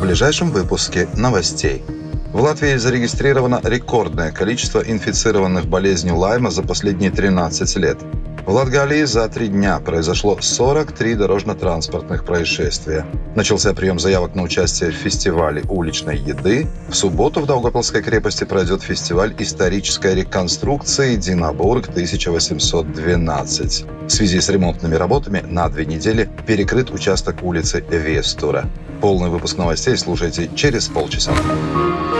ближайшем выпуске новостей. В Латвии зарегистрировано рекордное количество инфицированных болезнью Лайма за последние 13 лет. В Латгалии за 3 дня произошло 43 дорожно-транспортных происшествия. Начался прием заявок на участие в фестивале уличной еды. В субботу в Даугавпилской крепости пройдет фестиваль исторической реконструкции «Динабург 1812». В связи с ремонтными работами на 2 недели перекрыт участок улицы Вестура. Полный выпуск новостей слушайте через полчаса.